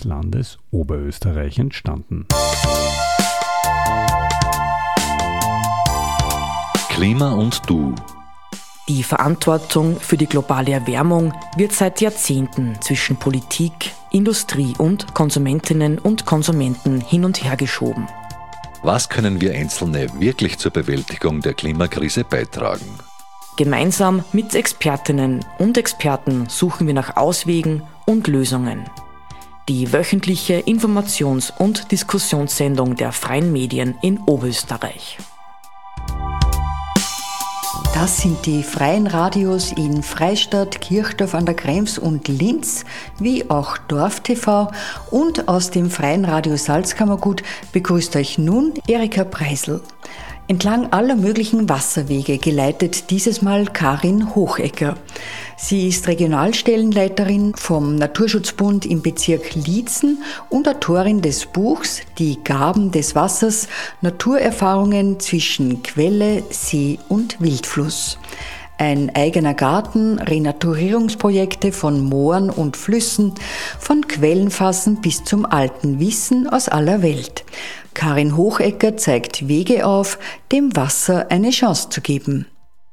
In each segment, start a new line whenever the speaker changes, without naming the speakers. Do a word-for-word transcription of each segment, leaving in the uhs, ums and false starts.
Landes Oberösterreich entstanden.
Klima und Du.
Die Verantwortung für die globale Erwärmung wird seit Jahrzehnten zwischen Politik, Industrie und Konsumentinnen und Konsumenten hin und her geschoben.
Was können wir Einzelne wirklich zur Bewältigung der Klimakrise beitragen?
Gemeinsam mit Expertinnen und Experten suchen wir nach Auswegen und Lösungen. Die wöchentliche Informations- und Diskussionssendung der Freien Medien in Oberösterreich.
Das sind die freien Radios in Freistadt, Kirchdorf an der Krems und Linz, wie auch Dorf T V. Und aus dem freien Radio Salzkammergut begrüßt euch nun Erika Preisl. Entlang aller möglichen Wasserwege geleitet dieses Mal Karin Hochecker. Sie ist Regionalstellenleiterin vom Naturschutzbund im Bezirk Liezen und Autorin des Buchs Die Gaben des Wassers – Naturerfahrungen zwischen Quelle, See und Wildfluss. Ein eigener Garten, Renaturierungsprojekte von Mooren und Flüssen, von Quellenfassen bis zum alten Wissen aus aller Welt. Karin Hochecker zeigt Wege auf, dem Wasser eine Chance zu geben.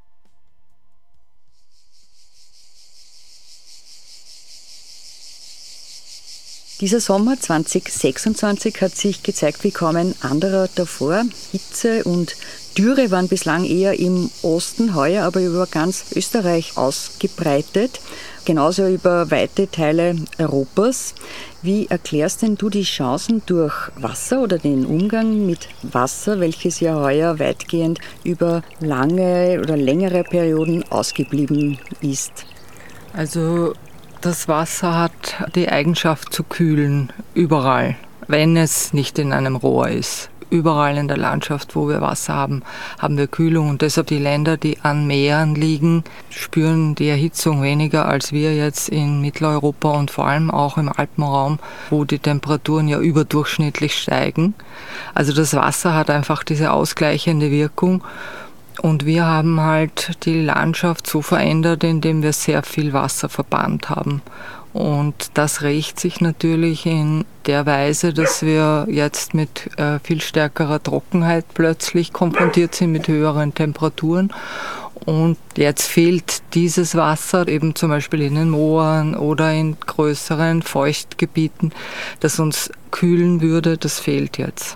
Dieser Sommer zwanzig sechsundzwanzig hat sich gezeigt wie kaum ein anderer davor. Hitze und Dürre waren bislang eher im Osten, heuer aber über ganz Österreich ausgebreitet, genauso über weite Teile Europas. Wie erklärst denn du die Chancen durch Wasser oder den Umgang mit Wasser, welches ja heuer weitgehend über lange oder längere Perioden ausgeblieben ist?
Also das Wasser hat die Eigenschaft zu kühlen, überall, wenn es nicht in einem Rohr ist. Überall in der Landschaft, wo wir Wasser haben, haben wir Kühlung. Und deshalb die Länder, die an Meeren liegen, spüren die Erhitzung weniger als wir jetzt in Mitteleuropa und vor allem auch im Alpenraum, wo die Temperaturen ja überdurchschnittlich steigen. Also das Wasser hat einfach diese ausgleichende Wirkung. Und wir haben halt die Landschaft so verändert, indem wir sehr viel Wasser verbannt haben. Und das rächt sich natürlich in der Weise, dass wir jetzt mit äh, viel stärkerer Trockenheit plötzlich konfrontiert sind mit höheren Temperaturen. Und jetzt fehlt dieses Wasser eben zum Beispiel in den Mooren oder in größeren Feuchtgebieten, das uns kühlen würde, das fehlt jetzt.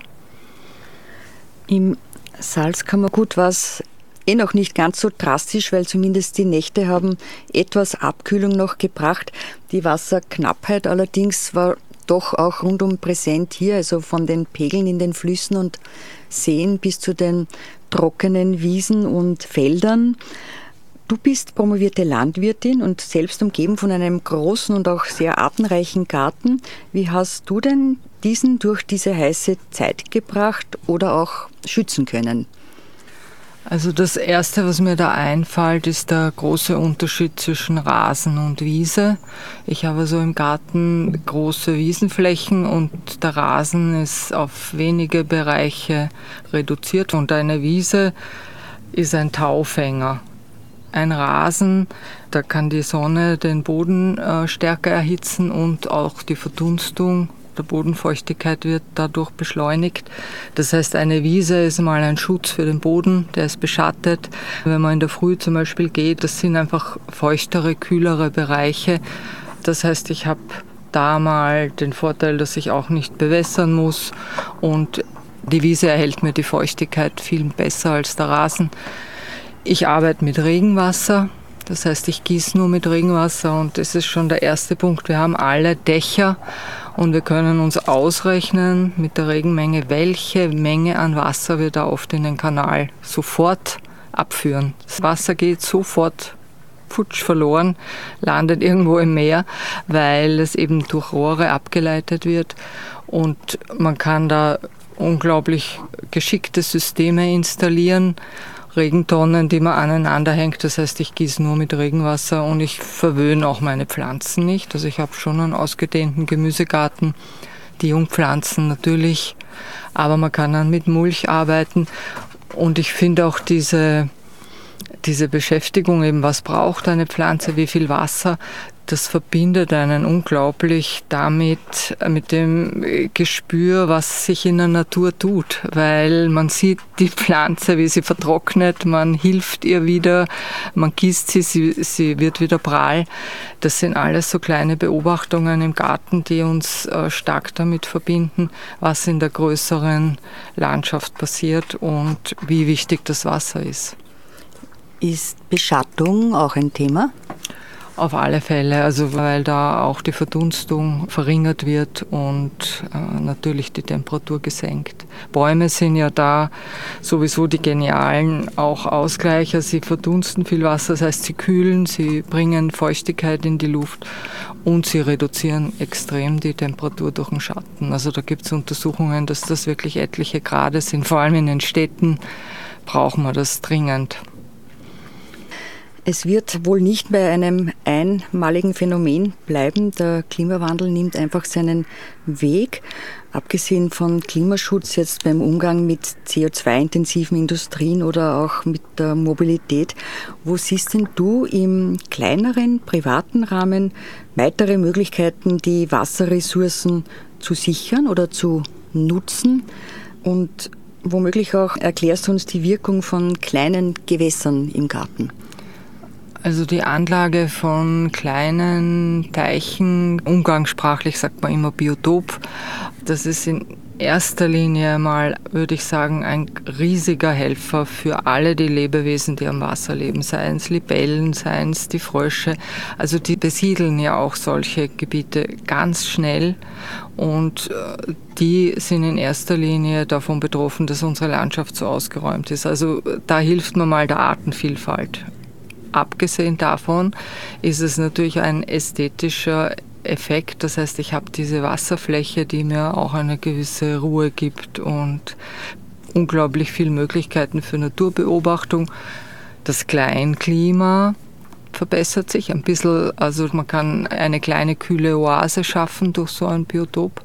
Im Salzkammergut war es eh noch nicht ganz so drastisch, weil zumindest die Nächte haben etwas Abkühlung noch gebracht. Die Wasserknappheit allerdings war doch auch rundum präsent hier, also von den Pegeln in den Flüssen und Seen bis zu den trockenen Wiesen und Feldern. Du bist promovierte Landwirtin und selbst umgeben von einem großen und auch sehr artenreichen Garten. Wie hast du denn diesen durch diese heiße Zeit gebracht oder auch schützen können?
Also das Erste, was mir da einfällt, ist der große Unterschied zwischen Rasen und Wiese. Ich habe so im Garten große Wiesenflächen und der Rasen ist auf wenige Bereiche reduziert und eine Wiese ist ein Taufänger. Ein Rasen, da kann die Sonne den Boden äh, stärker erhitzen und auch die Verdunstung der Bodenfeuchtigkeit wird dadurch beschleunigt. Das heißt, eine Wiese ist mal ein Schutz für den Boden, der ist beschattet. Wenn man in der Früh zum Beispiel geht, das sind einfach feuchtere, kühlere Bereiche. Das heißt, ich habe da mal den Vorteil, dass ich auch nicht bewässern muss und die Wiese erhält mir die Feuchtigkeit viel besser als der Rasen. Ich arbeite mit Regenwasser. Das heißt, ich gieße nur mit Regenwasser und das ist schon der erste Punkt. Wir haben alle Dächer und wir können uns ausrechnen mit der Regenmenge, welche Menge an Wasser wir da oft in den Kanal sofort abführen. Das Wasser geht sofort futsch verloren, landet irgendwo im Meer, weil es eben durch Rohre abgeleitet wird und man kann da unglaublich geschickte Systeme installieren. Regentonnen, die man aneinander hängt. Das heißt, ich gieße nur mit Regenwasser und ich verwöhne auch meine Pflanzen nicht. Also ich habe schon einen ausgedehnten Gemüsegarten, die Jungpflanzen natürlich, aber man kann dann mit Mulch arbeiten und ich finde auch diese, diese Beschäftigung eben, was braucht eine Pflanze, wie viel Wasser, das verbindet einen unglaublich damit, mit dem Gespür, was sich in der Natur tut, weil man sieht die Pflanze, wie sie vertrocknet, man hilft ihr wieder, man gießt sie, sie, sie wird wieder prall. Das sind alles so kleine Beobachtungen im Garten, die uns äh, stark damit verbinden, was in der größeren Landschaft passiert und wie wichtig das Wasser ist.
Ist Beschattung auch ein Thema?
Auf alle Fälle, also weil da auch die Verdunstung verringert wird und äh, natürlich die Temperatur gesenkt. Bäume sind ja da sowieso die genialen auch Ausgleicher. Sie verdunsten viel Wasser, das heißt, sie kühlen, sie bringen Feuchtigkeit in die Luft und sie reduzieren extrem die Temperatur durch den Schatten. Also da gibt es Untersuchungen, dass das wirklich etliche Grade sind. Vor allem in den Städten brauchen wir das dringend.
Es wird wohl nicht bei einem einmaligen Phänomen bleiben. Der Klimawandel nimmt einfach seinen Weg. Abgesehen von Klimaschutz jetzt beim Umgang mit C O zwei intensiven Industrien oder auch mit der Mobilität. Wo siehst denn du im kleineren, privaten Rahmen weitere Möglichkeiten, die Wasserressourcen zu sichern oder zu nutzen? Und womöglich auch erklärst du uns die Wirkung von kleinen Gewässern im Garten.
Also die Anlage von kleinen Teichen, umgangssprachlich sagt man immer Biotop, das ist in erster Linie mal, würde ich sagen, ein riesiger Helfer für alle die Lebewesen, die am Wasser leben, seien es Libellen, seien es die Frösche. Also die besiedeln ja auch solche Gebiete ganz schnell und die sind in erster Linie davon betroffen, dass unsere Landschaft so ausgeräumt ist. Also da hilft man mal der Artenvielfalt. Abgesehen davon ist es natürlich ein ästhetischer Effekt. Das heißt, ich habe diese Wasserfläche, die mir auch eine gewisse Ruhe gibt und unglaublich viele Möglichkeiten für Naturbeobachtung. Das Kleinklima verbessert sich ein bisschen. Also man kann eine kleine kühle Oase schaffen durch so ein Biotop.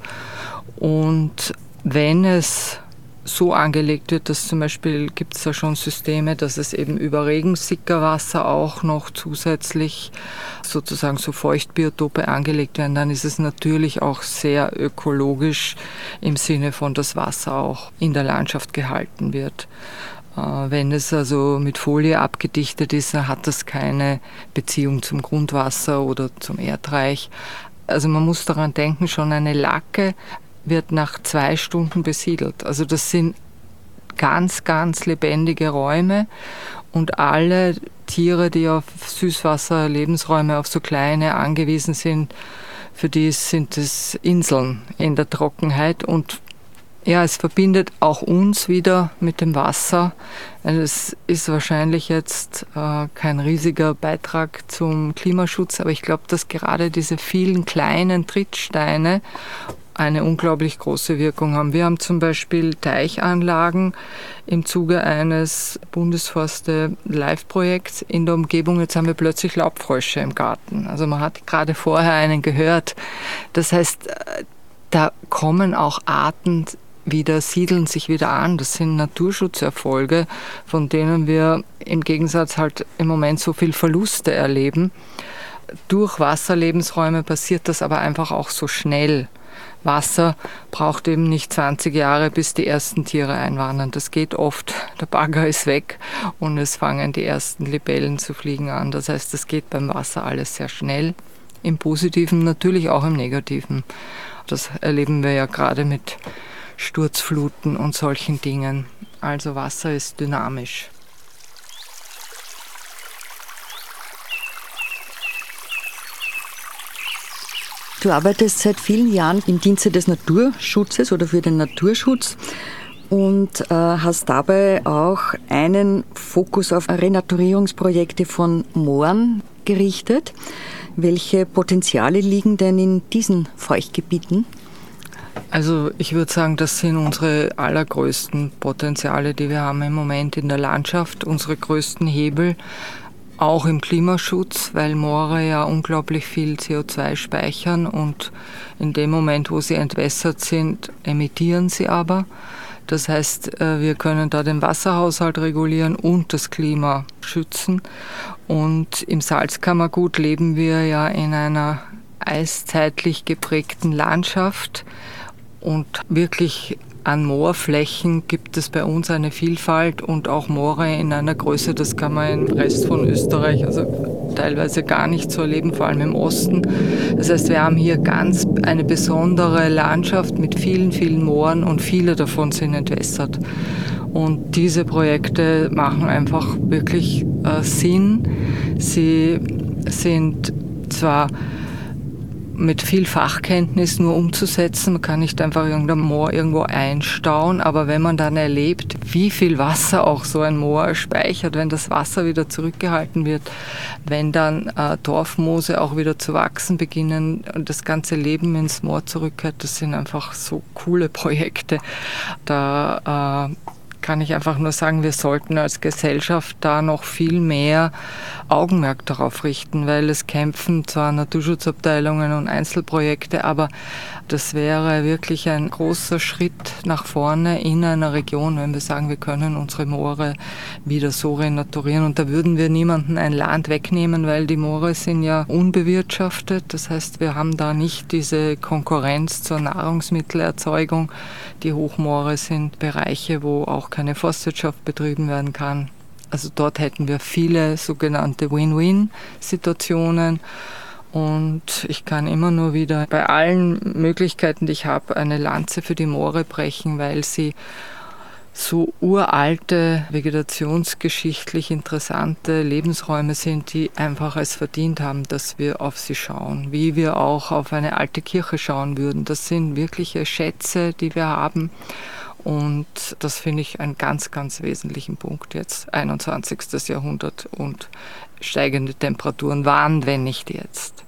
Und wenn es so angelegt wird, dass zum Beispiel gibt es da schon Systeme, dass es eben über Regensickerwasser auch noch zusätzlich sozusagen so Feuchtbiotope angelegt werden, dann ist es natürlich auch sehr ökologisch im Sinne von, dass Wasser auch in der Landschaft gehalten wird. Wenn es also mit Folie abgedichtet ist, dann hat das keine Beziehung zum Grundwasser oder zum Erdreich. Also man muss daran denken, schon eine Lacke wird nach zwei Stunden besiedelt. Also das sind ganz, ganz lebendige Räume und alle Tiere, die auf Süßwasser, Lebensräume, auf so kleine angewiesen sind, für die sind es Inseln in der Trockenheit und ja, es verbindet auch uns wieder mit dem Wasser. Es ist wahrscheinlich jetzt äh, kein riesiger Beitrag zum Klimaschutz, aber ich glaube, dass gerade diese vielen kleinen Trittsteine eine unglaublich große Wirkung haben. Wir haben zum Beispiel Teichanlagen im Zuge eines Bundesforste-Live-Projekts in der Umgebung. Jetzt haben wir plötzlich Laubfrösche im Garten. Also man hat gerade vorher einen gehört. Das heißt, da kommen auch Arten wieder, siedeln sich wieder an. Das sind Naturschutzerfolge, von denen wir im Gegensatz halt im Moment so viel Verluste erleben. Durch Wasserlebensräume passiert das aber einfach auch so schnell. Wasser braucht eben nicht zwanzig Jahre, bis die ersten Tiere einwandern. Das geht oft. Der Bagger ist weg und es fangen die ersten Libellen zu fliegen an. Das heißt, das geht beim Wasser alles sehr schnell. Im Positiven, natürlich auch im Negativen. Das erleben wir ja gerade mit Sturzfluten und solchen Dingen. Also Wasser ist dynamisch.
Du arbeitest seit vielen Jahren im Dienste des Naturschutzes oder für den Naturschutz und äh, hast dabei auch einen Fokus auf Renaturierungsprojekte von Mooren gerichtet. Welche Potenziale liegen denn in diesen Feuchtgebieten?
Also ich würde sagen, das sind unsere allergrößten Potenziale, die wir haben im Moment in der Landschaft, unsere größten Hebel. Auch im Klimaschutz, weil Moore ja unglaublich viel C O zwei speichern und in dem Moment, wo sie entwässert sind, emittieren sie aber. Das heißt, wir können da den Wasserhaushalt regulieren und das Klima schützen. Und im Salzkammergut leben wir ja in einer eiszeitlich geprägten Landschaft und wirklich an Moorflächen gibt es bei uns eine Vielfalt und auch Moore in einer Größe, das kann man im Rest von Österreich also teilweise gar nicht so erleben, vor allem im Osten. Das heißt, wir haben hier ganz eine besondere Landschaft mit vielen, vielen Mooren und viele davon sind entwässert. Und diese Projekte machen einfach wirklich äh, Sinn. Sie sind zwar mit viel Fachkenntnis nur umzusetzen. Man kann nicht einfach irgendein Moor irgendwo einstauen, aber wenn man dann erlebt, wie viel Wasser auch so ein Moor speichert, wenn das Wasser wieder zurückgehalten wird, wenn dann äh, Torfmoose auch wieder zu wachsen beginnen und das ganze Leben ins Moor zurückkehrt, das sind einfach so coole Projekte. Da äh, kann ich einfach nur sagen, wir sollten als Gesellschaft da noch viel mehr Augenmerk darauf richten, weil es kämpfen zwar Naturschutzabteilungen und Einzelprojekte, aber das wäre wirklich ein großer Schritt nach vorne in einer Region, wenn wir sagen, wir können unsere Moore wieder so renaturieren. Und da würden wir niemandem ein Land wegnehmen, weil die Moore sind ja unbewirtschaftet. Das heißt, wir haben da nicht diese Konkurrenz zur Nahrungsmittelerzeugung. Die Hochmoore sind Bereiche, wo auch keine Forstwirtschaft betrieben werden kann. Also dort hätten wir viele sogenannte Win-Win-Situationen. Und ich kann immer nur wieder bei allen Möglichkeiten, die ich habe, eine Lanze für die Moore brechen, weil sie so uralte, vegetationsgeschichtlich interessante Lebensräume sind, die einfach es verdient haben, dass wir auf sie schauen, wie wir auch auf eine alte Kirche schauen würden. Das sind wirkliche Schätze, die wir haben. Und das finde ich einen ganz, ganz wesentlichen Punkt jetzt, einundzwanzigstes Jahrhundert und steigende Temperaturen. Wann, wenn nicht jetzt?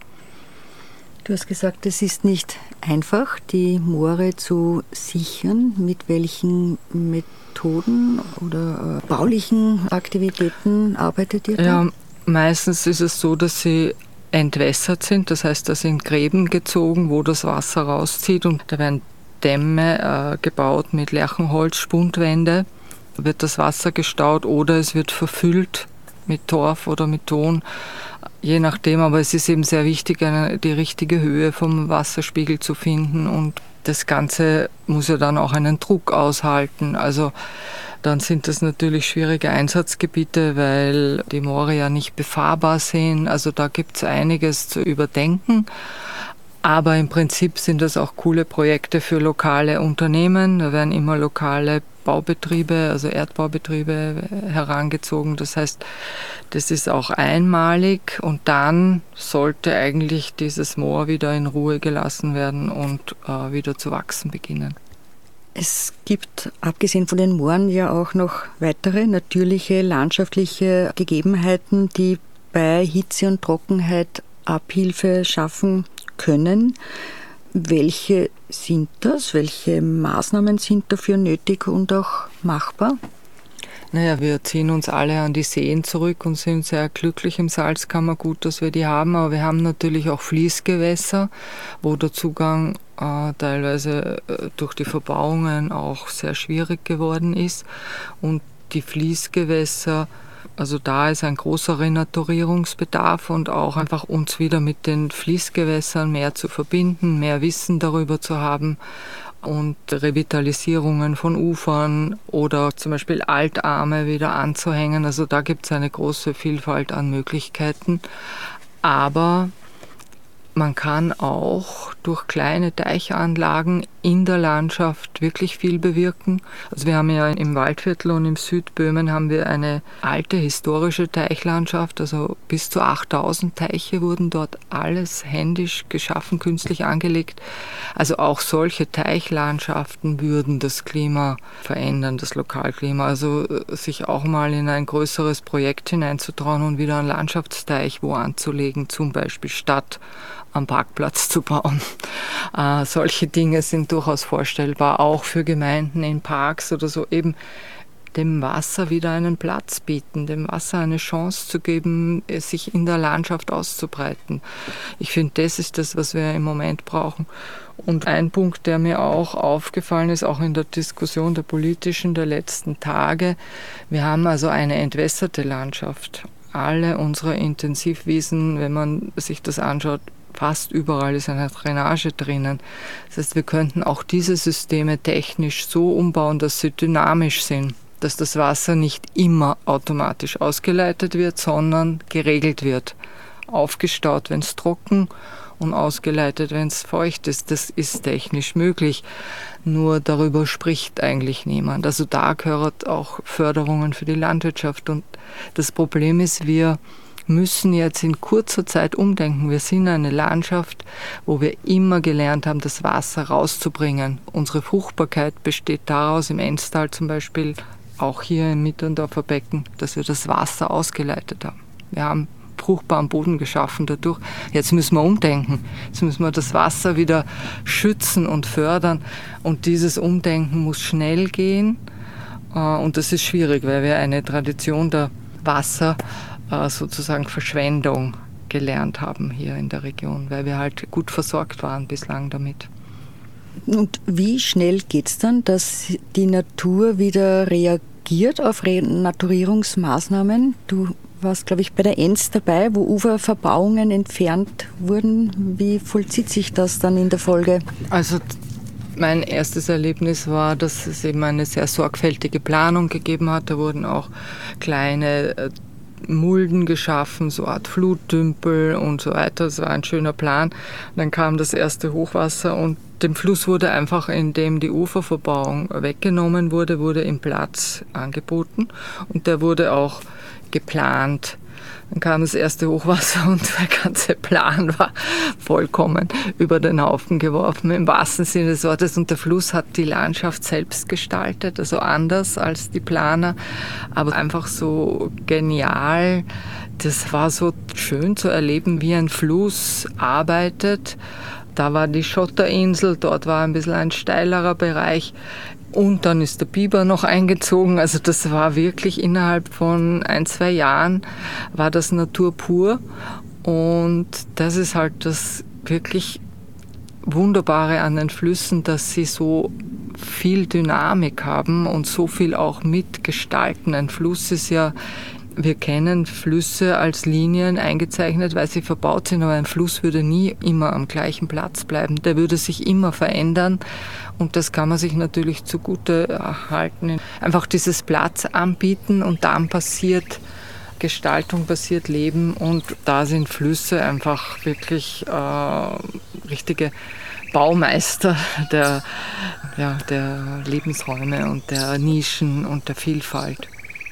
Du hast gesagt, es ist nicht einfach, die Moore zu sichern. Mit welchen Methoden oder äh, baulichen Aktivitäten arbeitet ihr da?
Ja, meistens ist es so, dass sie entwässert sind. Das heißt, da sind Gräben gezogen, wo das Wasser rauszieht und da werden Dämme äh, gebaut mit Lärchenholz, Spundwände, wird das Wasser gestaut oder es wird verfüllt mit Torf oder mit Ton, je nachdem. Aber es ist eben sehr wichtig, eine, die richtige Höhe vom Wasserspiegel zu finden und das Ganze muss ja dann auch einen Druck aushalten. Also dann sind das natürlich schwierige Einsatzgebiete, weil die Moore ja nicht befahrbar sind. Also da gibt es einiges zu überdenken. Aber im Prinzip sind das auch coole Projekte für lokale Unternehmen. Da werden immer lokale Baubetriebe, also Erdbaubetriebe herangezogen. Das heißt, das ist auch einmalig und dann sollte eigentlich dieses Moor wieder in Ruhe gelassen werden und äh, wieder zu wachsen beginnen.
Es gibt, abgesehen von den Mooren, ja auch noch weitere natürliche landschaftliche Gegebenheiten, die bei Hitze und Trockenheit Abhilfe schaffen können. Welche sind das? Welche Maßnahmen sind dafür nötig und auch machbar?
Naja, wir ziehen uns alle an die Seen zurück und sind sehr glücklich im Salzkammergut, dass wir die haben. Aber wir haben natürlich auch Fließgewässer, wo der Zugang äh, teilweise äh, durch die Verbauungen auch sehr schwierig geworden ist. Und die Fließgewässer, also da ist ein großer Renaturierungsbedarf und auch einfach uns wieder mit den Fließgewässern mehr zu verbinden, mehr Wissen darüber zu haben und Revitalisierungen von Ufern oder zum Beispiel Altarme wieder anzuhängen. Also da gibt es eine große Vielfalt an Möglichkeiten. Aber man kann auch durch kleine Teichanlagen in der Landschaft wirklich viel bewirken. Also wir haben ja im Waldviertel und im Südböhmen haben wir eine alte historische Teichlandschaft, also bis zu achttausend Teiche wurden dort alles händisch geschaffen, künstlich angelegt. Also auch solche Teichlandschaften würden das Klima verändern, das Lokalklima. Also sich auch mal in ein größeres Projekt hineinzutrauen und wieder einen Landschaftsteich wo anzulegen, zum Beispiel statt am Parkplatz zu bauen. Äh, solche Dinge sind durchaus vorstellbar, auch für Gemeinden in Parks oder so. Eben dem Wasser wieder einen Platz bieten, dem Wasser eine Chance zu geben, sich in der Landschaft auszubreiten. Ich finde, das ist das, was wir im Moment brauchen. Und ein Punkt, der mir auch aufgefallen ist, auch in der Diskussion der politischen der letzten Tage, wir haben also eine entwässerte Landschaft. Alle unsere Intensivwiesen, wenn man sich das anschaut, fast überall ist eine Drainage drinnen. Das heißt, wir könnten auch diese Systeme technisch so umbauen, dass sie dynamisch sind, dass das Wasser nicht immer automatisch ausgeleitet wird, sondern geregelt wird. Aufgestaut, wenn es trocken und ausgeleitet, wenn es feucht ist. Das ist technisch möglich. Nur darüber spricht eigentlich niemand. Also da gehört auch Förderungen für die Landwirtschaft. Und das Problem ist, wir müssen jetzt in kurzer Zeit umdenken. Wir sind eine Landschaft, wo wir immer gelernt haben, das Wasser rauszubringen. Unsere Fruchtbarkeit besteht daraus, im Enztal zum Beispiel, auch hier im Mitterndorfer Becken, dass wir das Wasser ausgeleitet haben. Wir haben fruchtbaren Boden geschaffen dadurch. Jetzt müssen wir umdenken. Jetzt müssen wir das Wasser wieder schützen und fördern. Und dieses Umdenken muss schnell gehen. Und das ist schwierig, weil wir eine Tradition der Wasser, sozusagen Verschwendung, gelernt haben hier in der Region, weil wir halt gut versorgt waren bislang damit.
Und wie schnell geht es dann, dass die Natur wieder reagiert auf Renaturierungsmaßnahmen? Du warst, glaube ich, bei der Enz dabei, wo Uferverbauungen entfernt wurden. Wie vollzieht sich das dann in der Folge?
Also mein erstes Erlebnis war, dass es eben eine sehr sorgfältige Planung gegeben hat. Da wurden auch kleine Mulden geschaffen, so eine Art Fluttümpel und so weiter. Das war ein schöner Plan. Dann kam das erste Hochwasser und dem Fluss wurde einfach, indem die Uferverbauung weggenommen wurde, wurde ihm Platz angeboten und der wurde auch geplant. Dann kam das erste Hochwasser und der ganze Plan war vollkommen über den Haufen geworfen, im wahrsten Sinne des Wortes. Und der Fluss hat die Landschaft selbst gestaltet, also anders als die Planer, aber einfach so genial. Das war so schön zu erleben, wie ein Fluss arbeitet. Da war die Schotterinsel, dort war ein bisschen ein steilerer Bereich. Und dann ist der Biber noch eingezogen. Also das war wirklich innerhalb von ein, zwei Jahren war das Natur pur. Und das ist halt das wirklich Wunderbare an den Flüssen, dass sie so viel Dynamik haben und so viel auch mitgestalten. Ein Fluss ist ja, wir kennen Flüsse als Linien eingezeichnet, weil sie verbaut sind, aber ein Fluss würde nie immer am gleichen Platz bleiben. Der würde sich immer verändern und das kann man sich natürlich zugute halten. Einfach dieses Platz anbieten und dann passiert Gestaltung, passiert Leben und da sind Flüsse einfach wirklich äh, richtige Baumeister der, ja, der Lebensräume und der Nischen und der Vielfalt.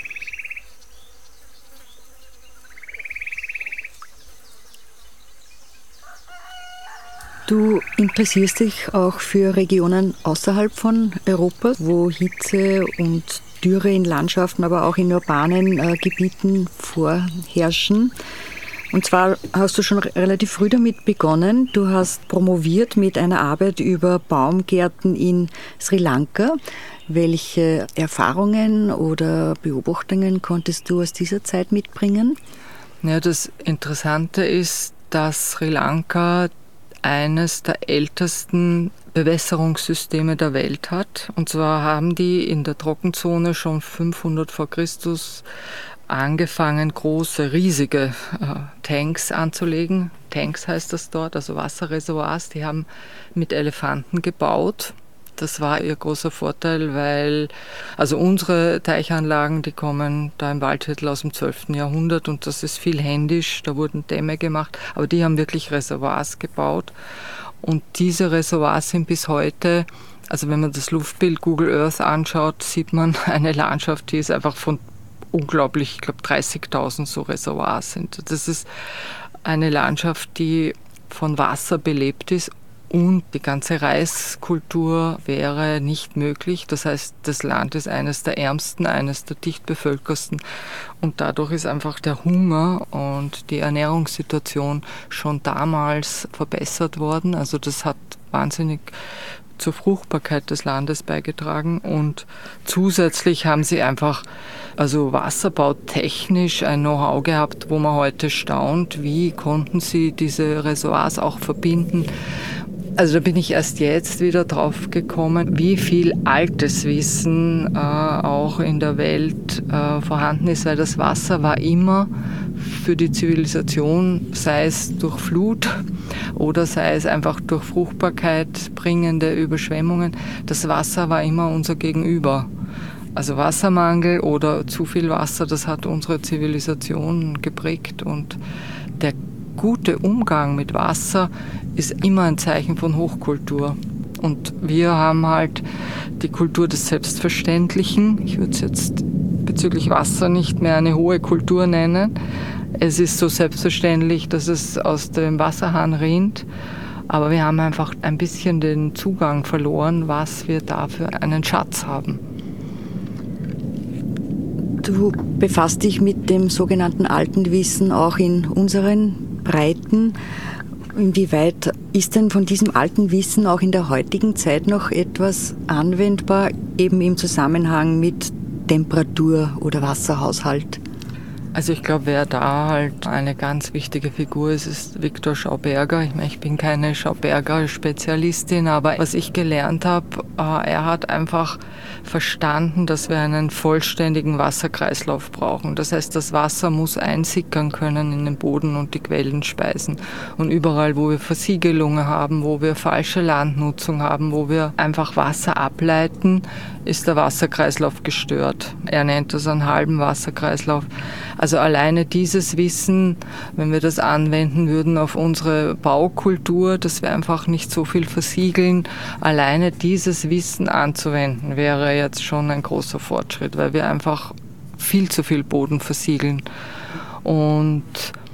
Du interessierst dich auch für Regionen außerhalb von Europa, wo Hitze und Dürre in Landschaften, aber auch in urbanen äh, Gebieten vorherrschen. Und zwar hast du schon relativ früh damit begonnen. Du hast promoviert mit einer Arbeit über Baumgärten in Sri Lanka. Welche Erfahrungen oder Beobachtungen konntest du aus dieser Zeit mitbringen?
Ja, das Interessante ist, dass Sri Lanka eines der ältesten Bewässerungssysteme der Welt hat. Und zwar haben die in der Trockenzone schon fünfhundert vor Christus angefangen, große, riesige äh, Tanks anzulegen. Tanks heißt das dort, also Wasserreservoirs. Die haben mit Elefanten gebaut. Das war ihr großer Vorteil, weil also unsere Teichanlagen, die kommen da im Waldviertel aus dem zwölften Jahrhundert und das ist viel händisch, da wurden Dämme gemacht, aber die haben wirklich Reservoirs gebaut und diese Reservoirs sind bis heute, also wenn man das Luftbild Google Earth anschaut, sieht man eine Landschaft, die ist einfach von unglaublich, ich glaube dreißigtausend so Reservoirs sind. Das ist eine Landschaft, die von Wasser belebt ist. Und die ganze Reiskultur wäre nicht möglich. Das heißt, das Land ist eines der ärmsten, eines der dicht bevölkersten. Und dadurch ist einfach der Hunger und die Ernährungssituation schon damals verbessert worden. Also das hat wahnsinnig zur Fruchtbarkeit des Landes beigetragen und zusätzlich haben sie einfach also wasserbautechnisch ein Know-how gehabt, wo man heute staunt, wie konnten sie diese Reservoirs auch verbinden. Also da bin ich erst jetzt wieder drauf gekommen, wie viel altes Wissen äh, auch in der Welt äh, vorhanden ist, weil das Wasser war immer für die Zivilisation, sei es durch Flut oder sei es einfach durch Fruchtbarkeit bringende Überschwemmungen, das Wasser war immer unser Gegenüber. Also Wassermangel oder zu viel Wasser, das hat unsere Zivilisation geprägt und der gute Umgang mit Wasser ist immer ein Zeichen von Hochkultur. Und wir haben halt die Kultur des Selbstverständlichen. Ich würde es jetzt bezüglich Wasser nicht mehr eine hohe Kultur nennen. Es ist so selbstverständlich, dass es aus dem Wasserhahn rinnt. Aber wir haben einfach ein bisschen den Zugang verloren, was wir da für einen Schatz haben.
Du befasst dich mit dem sogenannten alten Wissen auch in unseren Breiten. Inwieweit ist denn von diesem alten Wissen auch in der heutigen Zeit noch etwas anwendbar, eben im Zusammenhang mit Temperatur oder Wasserhaushalt?
Also ich glaube, wer da halt eine ganz wichtige Figur ist, ist Viktor Schauberger. Ich meine, ich bin keine Schauberger-Spezialistin, aber was ich gelernt habe, er hat einfach verstanden, dass wir einen vollständigen Wasserkreislauf brauchen. Das heißt, das Wasser muss einsickern können in den Boden und die Quellen speisen. Und überall, wo wir Versiegelungen haben, wo wir falsche Landnutzung haben, wo wir einfach Wasser ableiten, ist der Wasserkreislauf gestört. Er nennt das einen halben Wasserkreislauf. Also alleine dieses Wissen, wenn wir das anwenden würden auf unsere Baukultur, dass wir einfach nicht so viel versiegeln, alleine dieses Wissen anzuwenden, wäre jetzt schon ein großer Fortschritt, weil wir einfach viel zu viel Boden versiegeln. Und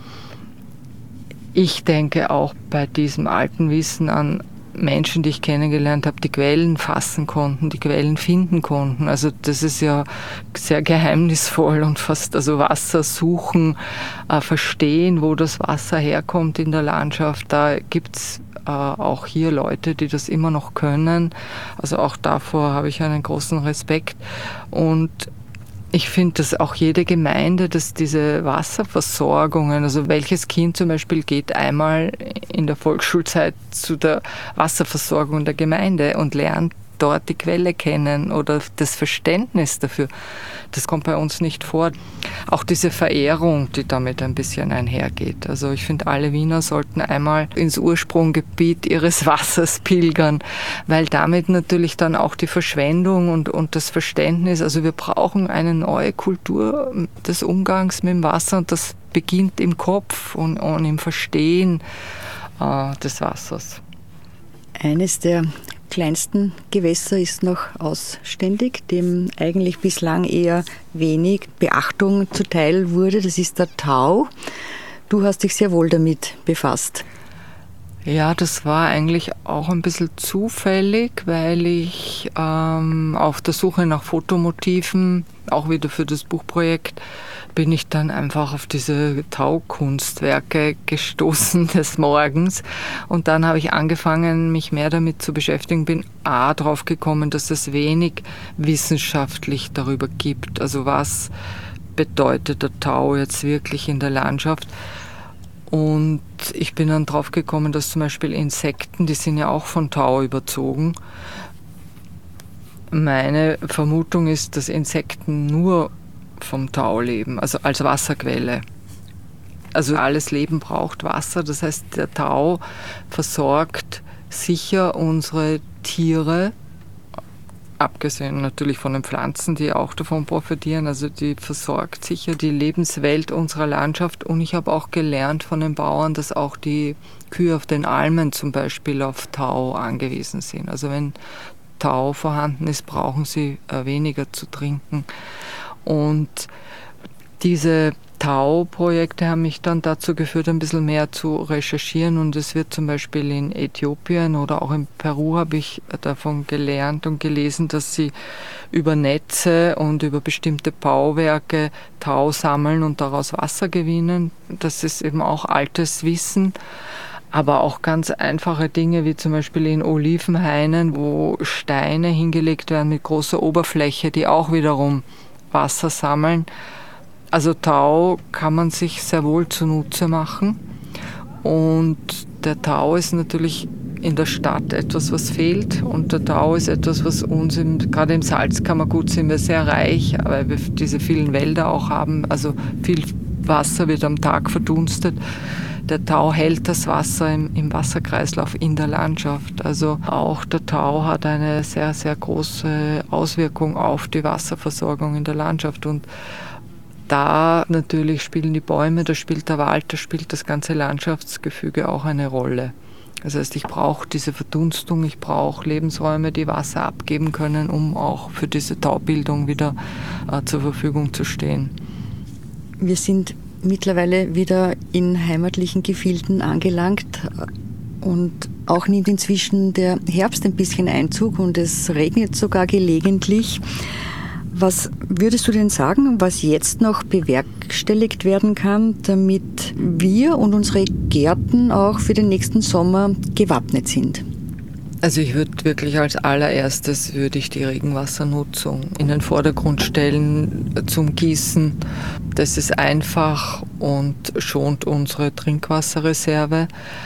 ich denke auch bei diesem alten Wissen an Menschen, die ich kennengelernt habe, die Quellen fassen konnten, die Quellen finden konnten. Also das ist ja sehr geheimnisvoll und fast, also Wasser suchen, äh, verstehen, wo das Wasser herkommt in der Landschaft. Da gibt's äh, auch hier Leute, die das immer noch können. Also auch davor habe ich einen großen Respekt. Und ich finde, dass auch jede Gemeinde, dass diese Wasserversorgungen, also welches Kind zum Beispiel geht einmal in der Volksschulzeit zu der Wasserversorgung der Gemeinde und lernt dort die Quelle kennen oder das Verständnis dafür. Das kommt bei uns nicht vor. Auch diese Verehrung, die damit ein bisschen einhergeht. Also ich finde, alle Wiener sollten einmal ins Ursprungsgebiet ihres Wassers pilgern, weil damit natürlich dann auch die Verschwendung und, und das Verständnis, also wir brauchen eine neue Kultur des Umgangs mit dem Wasser und das beginnt im Kopf und, und im Verstehen äh, des Wassers.
Eines der kleinsten Gewässer ist noch ausständig, dem eigentlich bislang eher wenig Beachtung zuteil wurde. Das ist der Thau. Du hast dich sehr wohl damit befasst.
Ja, das war eigentlich auch ein bisschen zufällig, weil ich ähm, auf der Suche nach Fotomotiven, auch wieder für das Buchprojekt, bin ich dann einfach auf diese Taukunstwerke gestoßen des Morgens. Und dann habe ich angefangen, mich mehr damit zu beschäftigen, bin A, drauf gekommen, dass es wenig wissenschaftlich darüber gibt. Also was bedeutet der Tau jetzt wirklich in der Landschaft? Und ich bin dann drauf gekommen, dass zum Beispiel Insekten, die sind ja auch von Tau überzogen. Meine Vermutung ist, dass Insekten nur vom Tau leben, also als Wasserquelle. Also alles Leben braucht Wasser, das heißt, der Tau versorgt sicher unsere Tiere, abgesehen natürlich von den Pflanzen, die auch davon profitieren, also die versorgt sicher die Lebenswelt unserer Landschaft. Und ich habe auch gelernt von den Bauern, dass auch die Kühe auf den Almen zum Beispiel auf Tau angewiesen sind. Also wenn Tau vorhanden ist, brauchen sie weniger zu trinken. Und diese Tau-Projekte haben mich dann dazu geführt, ein bisschen mehr zu recherchieren. Und es wird zum Beispiel in Äthiopien oder auch in Peru, habe ich davon gelernt und gelesen, dass sie über Netze und über bestimmte Bauwerke Tau sammeln und daraus Wasser gewinnen. Das ist eben auch altes Wissen. Aber auch ganz einfache Dinge wie zum Beispiel in Olivenhainen, wo Steine hingelegt werden mit großer Oberfläche, die auch wiederum Wasser sammeln. Also Tau kann man sich sehr wohl zunutze machen. Und der Tau ist natürlich in der Stadt etwas, was fehlt. Und der Tau ist etwas, was uns, im, gerade im Salzkammergut sind wir sehr reich, weil wir diese vielen Wälder auch haben. Also viel Wasser wird am Tag verdunstet. Der Tau hält das Wasser im, im Wasserkreislauf in der Landschaft. Also auch der Tau hat eine sehr, sehr große Auswirkung auf die Wasserversorgung in der Landschaft. Und da natürlich spielen die Bäume, da spielt der Wald, da spielt das ganze Landschaftsgefüge auch eine Rolle. Das heißt, ich brauche diese Verdunstung, ich brauche Lebensräume, die Wasser abgeben können, um auch für diese Taubildung wieder äh, zur Verfügung zu stehen.
Wir sind mittlerweile wieder in heimatlichen Gefilden angelangt und auch nimmt inzwischen der Herbst ein bisschen Einzug und es regnet sogar gelegentlich. Was würdest du denn sagen, was jetzt noch bewerkstelligt werden kann, damit wir und unsere Gärten auch für den nächsten Sommer gewappnet sind?
Also ich würde wirklich als allererstes würde ich die Regenwassernutzung in den Vordergrund stellen zum Gießen. Das ist einfach und schont unsere Trinkwasserreserve.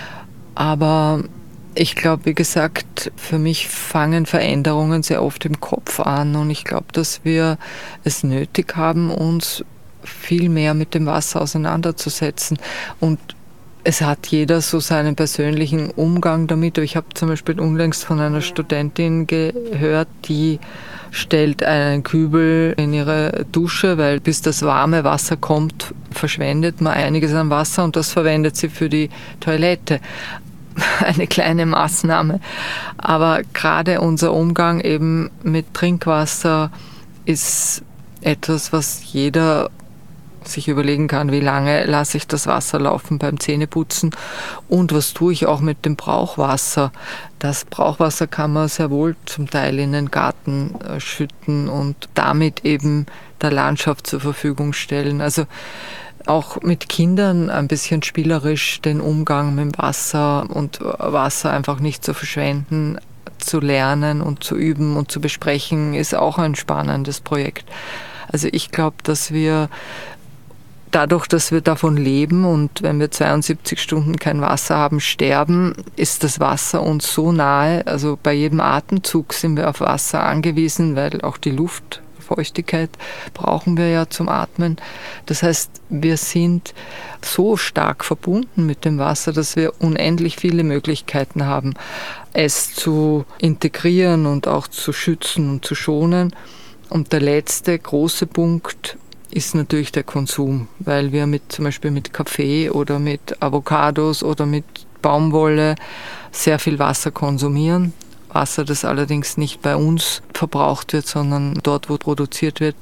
Aber ich glaube, wie gesagt, für mich fangen Veränderungen sehr oft im Kopf an und ich glaube, dass wir es nötig haben, uns viel mehr mit dem Wasser auseinanderzusetzen. Und es hat jeder so seinen persönlichen Umgang damit. Ich habe zum Beispiel unlängst von einer Studentin gehört, die stellt einen Kübel in ihre Dusche, weil bis das warme Wasser kommt, verschwendet man einiges an Wasser und das verwendet sie für die Toilette. Eine kleine Maßnahme. Aber gerade unser Umgang eben mit Trinkwasser ist etwas, was jeder sich überlegen kann, wie lange lasse ich das Wasser laufen beim Zähneputzen und was tue ich auch mit dem Brauchwasser. Das Brauchwasser kann man sehr wohl zum Teil in den Garten äh, schütten und damit eben der Landschaft zur Verfügung stellen. Also auch mit Kindern ein bisschen spielerisch den Umgang mit dem Wasser und Wasser einfach nicht zu verschwenden, zu lernen und zu üben und zu besprechen, ist auch ein spannendes Projekt. Also ich glaube, dass wir dadurch, dass wir davon leben und wenn wir zweiundsiebzig Stunden kein Wasser haben, sterben, ist das Wasser uns so nahe. Also bei jedem Atemzug sind wir auf Wasser angewiesen, weil auch die Luftfeuchtigkeit brauchen wir ja zum Atmen. Das heißt, wir sind so stark verbunden mit dem Wasser, dass wir unendlich viele Möglichkeiten haben, es zu integrieren und auch zu schützen und zu schonen. Und der letzte große Punkt ist natürlich der Konsum, weil wir mit zum Beispiel mit Kaffee oder mit Avocados oder mit Baumwolle sehr viel Wasser konsumieren. Wasser, das allerdings nicht bei uns verbraucht wird, sondern dort, wo produziert wird.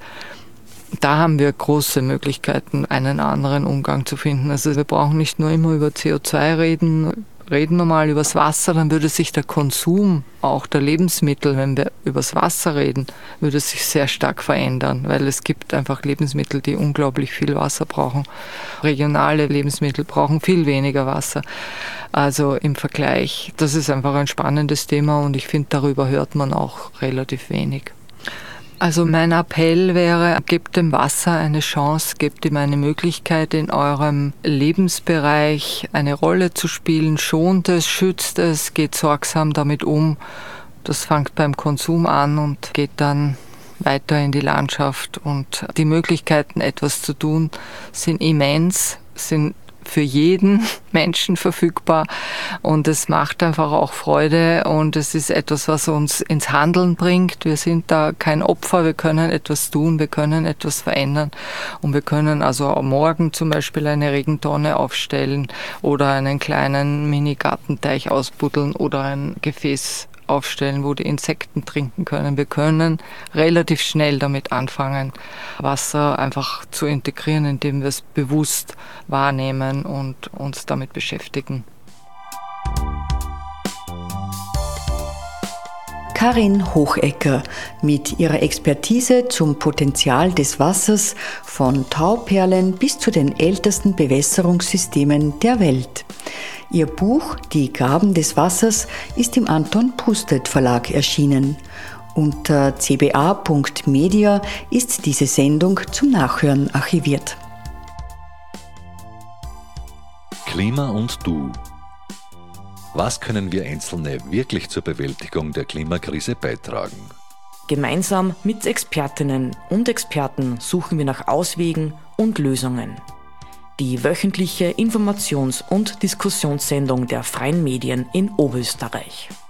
Da haben wir große Möglichkeiten, einen anderen Umgang zu finden. Also wir brauchen nicht nur immer über C O zwei reden. Reden wir mal über das Wasser, dann würde sich der Konsum auch der Lebensmittel, wenn wir über das Wasser reden, würde sich sehr stark verändern, weil es gibt einfach Lebensmittel, die unglaublich viel Wasser brauchen. Regionale Lebensmittel brauchen viel weniger Wasser. Also im Vergleich, das ist einfach ein spannendes Thema und ich finde, darüber hört man auch relativ wenig. Also mein Appell wäre, gebt dem Wasser eine Chance, gebt ihm eine Möglichkeit, in eurem Lebensbereich eine Rolle zu spielen, schont es, schützt es, geht sorgsam damit um. Das fängt beim Konsum an und geht dann weiter in die Landschaft. Und die Möglichkeiten, etwas zu tun, sind immens, sind für jeden Menschen verfügbar und es macht einfach auch Freude und es ist etwas, was uns ins Handeln bringt. Wir sind da kein Opfer, wir können etwas tun, wir können etwas verändern und wir können also morgen zum Beispiel eine Regentonne aufstellen oder einen kleinen Mini-Gartenteich ausbuddeln oder ein Gefäß aufstellen, wo die Insekten trinken können. Wir können relativ schnell damit anfangen, Wasser einfach zu integrieren, indem wir es bewusst wahrnehmen und uns damit beschäftigen.
Karin Hochecker mit ihrer Expertise zum Potenzial des Wassers von Tauperlen bis zu den ältesten Bewässerungssystemen der Welt. Ihr Buch Die Gaben des Wassers ist im Anton Pustet Verlag erschienen. Unter c b a punkt media ist diese Sendung zum Nachhören archiviert.
Klima und du. Was können wir Einzelne wirklich zur Bewältigung der Klimakrise beitragen?
Gemeinsam mit Expertinnen und Experten suchen wir nach Auswegen und Lösungen. Die wöchentliche Informations- und Diskussionssendung der Freien Medien in Oberösterreich.